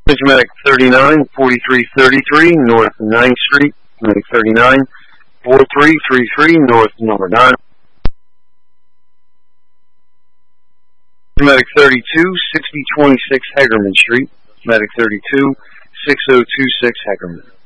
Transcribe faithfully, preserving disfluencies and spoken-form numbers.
Medic thirty-nine, forty-three thirty-three, North ninth Street. Medic thirty-nine, forty-three thirty-three, North number nine. Medic thirty-two, sixty twenty-six, Hagerman Street. Medic thirty-two, six oh two six, Hagerman.